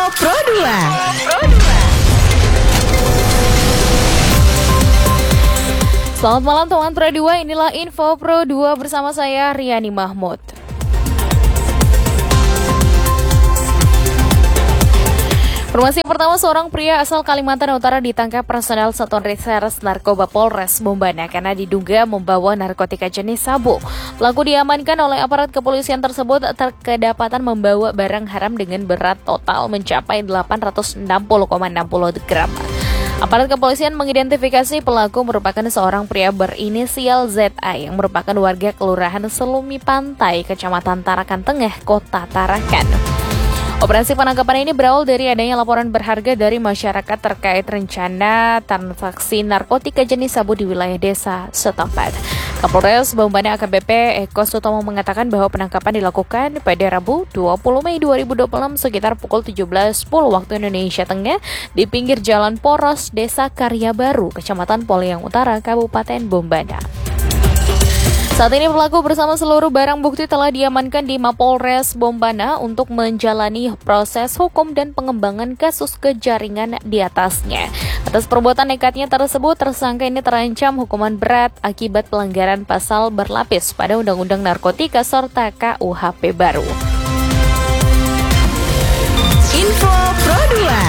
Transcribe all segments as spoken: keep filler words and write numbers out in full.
Pro dua. Selamat malam teman Pro dua, inilah Info Pro dua bersama saya Riani Mahmud. Informasi pertama, seorang pria asal Kalimantan Utara ditangkap personel Satuan Reserse Narkoba Polres Bombana karena diduga membawa narkotika jenis sabu. Pelaku diamankan oleh aparat kepolisian tersebut terkedapatan membawa barang haram dengan berat total mencapai delapan ratus enam puluh koma enam puluh gram. Aparat kepolisian mengidentifikasi pelaku merupakan seorang pria berinisial Z A yang merupakan warga Kelurahan Selumi Pantai, Kecamatan Tarakan Tengah, Kota Tarakan. Operasi penangkapan ini berawal dari adanya laporan berharga dari masyarakat terkait rencana transaksi narkotika jenis sabu di wilayah desa setempat. Kapolres Bombana A K B P Eko Sutomo mengatakan bahwa penangkapan dilakukan pada Rabu dua puluh Mei dua ribu dua puluh enam sekitar pukul tujuh belas sepuluh waktu Indonesia Tengah di pinggir Jalan Poros, Desa Karya Baru, Kecamatan Poliang Utara, Kabupaten Bombana. Saat ini pelaku bersama seluruh barang bukti telah diamankan di Mapolres Bombana untuk menjalani proses hukum dan pengembangan kasus kejaringan di atasnya. Atas perbuatan nekatnya tersebut, tersangka ini terancam hukuman berat akibat pelanggaran pasal berlapis pada Undang-Undang Narkotika serta K U H P baru. Info Pro dua.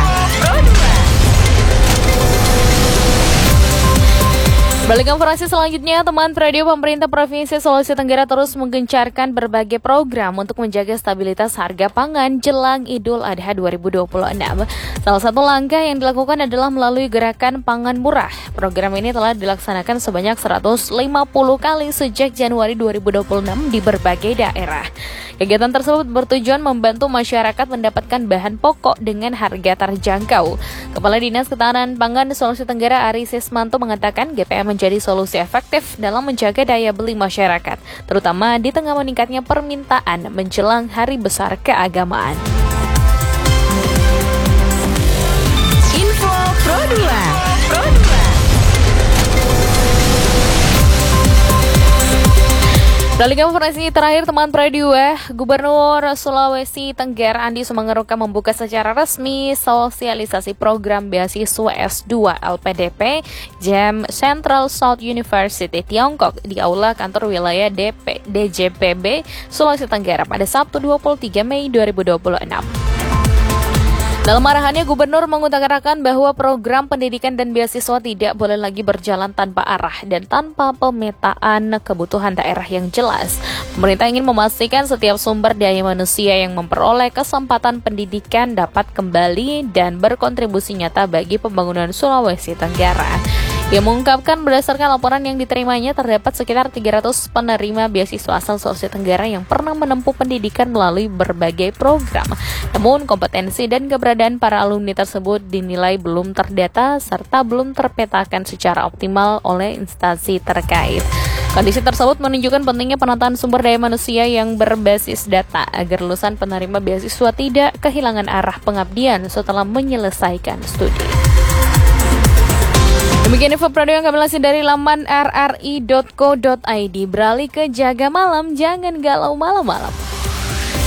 Balik informasi selanjutnya, teman radio, pemerintah Provinsi Sulawesi Tenggara terus menggencarkan berbagai program untuk menjaga stabilitas harga pangan jelang Idul Adha dua ribu dua puluh enam. Salah satu langkah yang dilakukan adalah melalui gerakan pangan murah. Program ini telah dilaksanakan sebanyak seratus lima puluh kali sejak Januari dua ribu dua puluh enam di berbagai daerah. Kegiatan tersebut bertujuan membantu masyarakat mendapatkan bahan pokok dengan harga terjangkau. Kepala Dinas Ketahanan Pangan Sulawesi Tenggara Ari Sismanto mengatakan G P M menjadi solusi efektif dalam menjaga daya beli masyarakat, terutama di tengah meningkatnya permintaan menjelang hari besar keagamaan. Info Pro dua. Beralih informasi terakhir, teman Pro dua, Gubernur Sulawesi Tenggara Andi Sumangeruka membuka secara resmi sosialisasi program beasiswa S dua L P D P J E M Central South University Tiongkok di Aula Kantor Wilayah D P, D J P B Sulawesi Tenggara pada Sabtu dua puluh tiga Mei dua ribu dua puluh enam. Dalam arahannya, Gubernur mengutarakan bahwa program pendidikan dan beasiswa tidak boleh lagi berjalan tanpa arah dan tanpa pemetaan kebutuhan daerah yang jelas. Pemerintah ingin memastikan setiap sumber daya manusia yang memperoleh kesempatan pendidikan dapat kembali dan berkontribusi nyata bagi pembangunan Sulawesi Tenggara. Ia mengungkapkan berdasarkan laporan yang diterimanya terdapat sekitar tiga ratus penerima beasiswa asal Sulawesi Tenggara yang pernah menempuh pendidikan melalui berbagai program. Namun kompetensi dan keberadaan para alumni tersebut dinilai belum terdata serta belum terpetakan secara optimal oleh instansi terkait. Kondisi tersebut menunjukkan pentingnya penataan sumber daya manusia yang berbasis data agar lulusan penerima beasiswa tidak kehilangan arah pengabdian setelah menyelesaikan studi. Demikian info Pro yang kami lansir dari laman r r i dot co dot i d. Beralih ke jaga malam, jangan galau malam-malam.